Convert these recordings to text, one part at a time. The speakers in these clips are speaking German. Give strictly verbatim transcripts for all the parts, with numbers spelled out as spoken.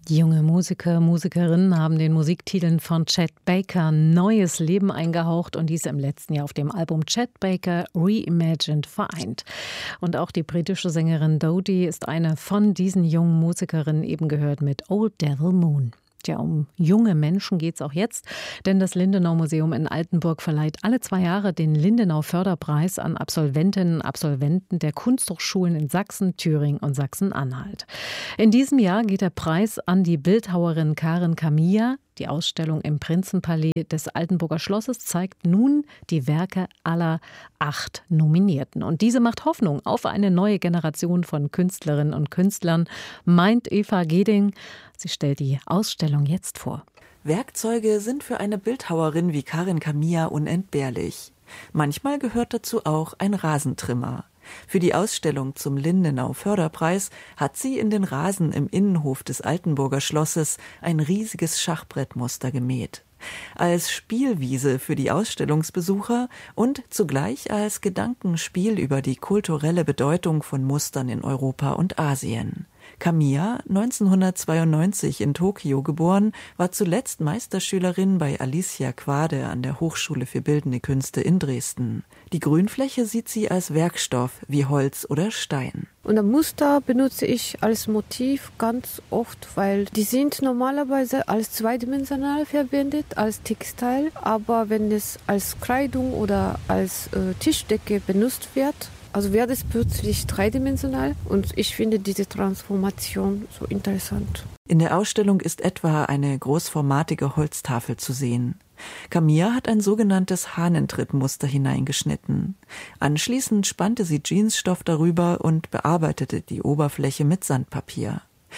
Junge Musiker, Musikerinnen haben den Musiktiteln von Chet Baker neues Leben eingehaucht und dies im letzten Jahr auf dem Album Chet Baker Reimagined vereint. Und auch die britische Sängerin Dodie ist eine von diesen jungen Musikerinnen, eben gehört mit Old Devil Moon. Tja, um junge Menschen geht es auch jetzt, denn das Lindenau-Museum in Altenburg verleiht alle zwei Jahre den Lindenau-Förderpreis an Absolventinnen und Absolventen der Kunsthochschulen in Sachsen, Thüringen und Sachsen-Anhalt. In diesem Jahr geht der Preis an die Bildhauerin Karen Camilla. Die Ausstellung im Prinzenpalais des Altenburger Schlosses zeigt nun die Werke aller acht Nominierten. Und diese macht Hoffnung auf eine neue Generation von Künstlerinnen und Künstlern, meint Eva Geding. Sie stellt die Ausstellung jetzt vor. Werkzeuge sind für eine Bildhauerin wie Karen Camilla unentbehrlich. Manchmal gehört dazu auch ein Rasentrimmer. Für die Ausstellung zum Lindenau-Förderpreis hat sie in den Rasen im Innenhof des Altenburger Schlosses ein riesiges Schachbrettmuster gemäht. Als Spielwiese für die Ausstellungsbesucher und zugleich als Gedankenspiel über die kulturelle Bedeutung von Mustern in Europa und Asien. Camilla, neunzehnhundertzweiundneunzig in Tokio geboren, war zuletzt Meisterschülerin bei Alicia Quade an der Hochschule für Bildende Künste in Dresden. Die Grünfläche sieht sie als Werkstoff wie Holz oder Stein. Und das Muster benutze ich als Motiv ganz oft, weil die sind normalerweise als zweidimensional verwendet, als Textil. Aber wenn es als Kleidung oder als äh, Tischdecke benutzt wird, also wird es plötzlich dreidimensional und ich finde diese Transformation so interessant. In der Ausstellung ist etwa eine großformatige Holztafel zu sehen. Camilla hat ein sogenanntes Hahnentrittmuster hineingeschnitten. Anschließend spannte sie Jeansstoff darüber und bearbeitete die Oberfläche mit Sandpapier.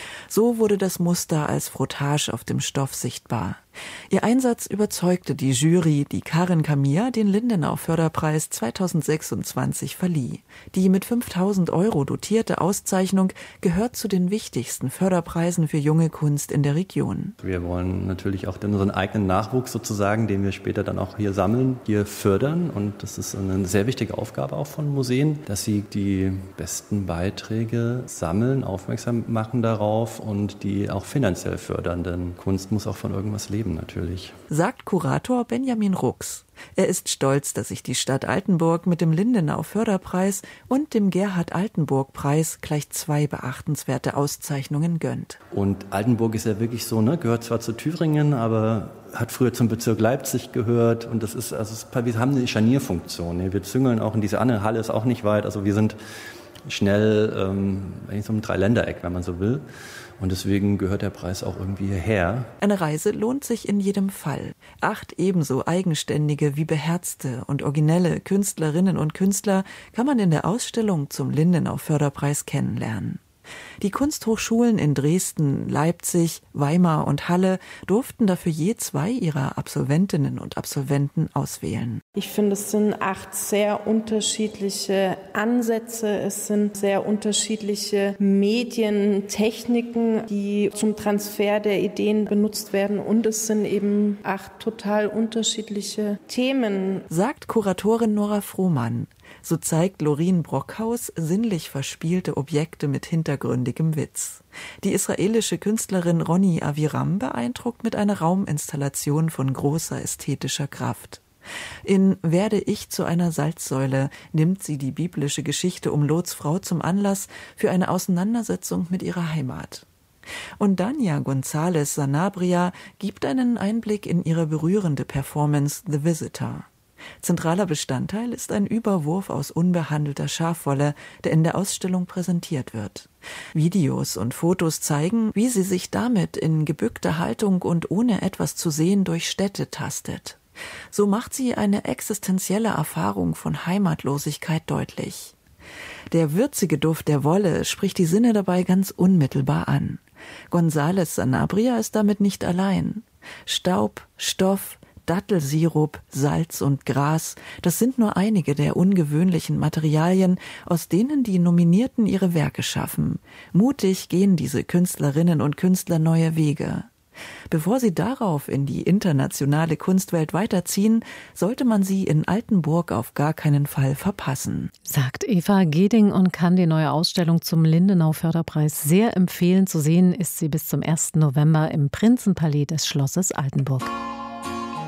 So wurde das Muster als Frottage auf dem Stoff sichtbar. Ihr Einsatz überzeugte die Jury, die Karen Camilla den Lindenau-Förderpreis zweitausendsechsundzwanzig verlieh. Die mit fünftausend Euro dotierte Auszeichnung gehört zu den wichtigsten Förderpreisen für junge Kunst in der Region. Wir wollen natürlich auch unseren eigenen Nachwuchs sozusagen, den wir später dann auch hier sammeln, hier fördern. Und das ist eine sehr wichtige Aufgabe auch von Museen, dass sie die besten Beiträge sammeln, aufmerksam machen darauf und die auch finanziell fördern. Denn Kunst muss auch von irgendwas leben. Natürlich. Sagt Kurator Benjamin Rux. Er ist stolz, dass sich die Stadt Altenburg mit dem Lindenau-Förderpreis und dem Gerhard-Altenburg-Preis gleich zwei beachtenswerte Auszeichnungen gönnt. Und Altenburg ist ja wirklich so, ne, gehört zwar zu Thüringen, aber hat früher zum Bezirk Leipzig gehört. Und das ist, also wir haben eine Scharnierfunktion. Ne? Wir züngeln auch in diese andere Halle, ist auch nicht weit. Also wir sind schnell ähm, eigentlich so ein Dreiländereck, wenn man so will. Und deswegen gehört der Preis auch irgendwie hierher. Eine Reise lohnt sich in jedem Fall. Acht ebenso eigenständige wie beherzte und originelle Künstlerinnen und Künstler kann man in der Ausstellung zum Lindenau-Förderpreis kennenlernen. Die Kunsthochschulen in Dresden, Leipzig, Weimar und Halle durften dafür je zwei ihrer Absolventinnen und Absolventen auswählen. Ich finde, es sind acht sehr unterschiedliche Ansätze, es sind sehr unterschiedliche Medientechniken, die zum Transfer der Ideen benutzt werden und es sind eben acht total unterschiedliche Themen. Sagt Kuratorin Nora Frohmann. So zeigt Lorin Brockhaus sinnlich verspielte Objekte mit hintergründigem Witz. Die israelische Künstlerin Ronny Aviram beeindruckt mit einer Rauminstallation von großer ästhetischer Kraft. In Werde ich zu einer Salzsäule nimmt sie die biblische Geschichte um Lots Frau zum Anlass für eine Auseinandersetzung mit ihrer Heimat. Und Dania González Sanabria gibt einen Einblick in ihre berührende Performance The Visitor. Zentraler Bestandteil ist ein Überwurf aus unbehandelter Schafwolle, der in der Ausstellung präsentiert wird. Videos und Fotos zeigen, wie sie sich damit in gebückter Haltung und ohne etwas zu sehen durch Städte tastet. So macht sie eine existenzielle Erfahrung von Heimatlosigkeit deutlich. Der würzige Duft der Wolle spricht die Sinne dabei ganz unmittelbar an. González Sanabria ist damit nicht allein. Staub, Stoff, Dattelsirup, Salz und Gras, das sind nur einige der ungewöhnlichen Materialien, aus denen die Nominierten ihre Werke schaffen. Mutig gehen diese Künstlerinnen und Künstler neue Wege. Bevor Sie darauf in die internationale Kunstwelt weiterziehen, sollte man sie in Altenburg auf gar keinen Fall verpassen. Sagt Eva Geding und kann die neue Ausstellung zum Lindenau-Förderpreis sehr empfehlen. Zu sehen ist sie bis zum ersten November im Prinzenpalais des Schlosses Altenburg.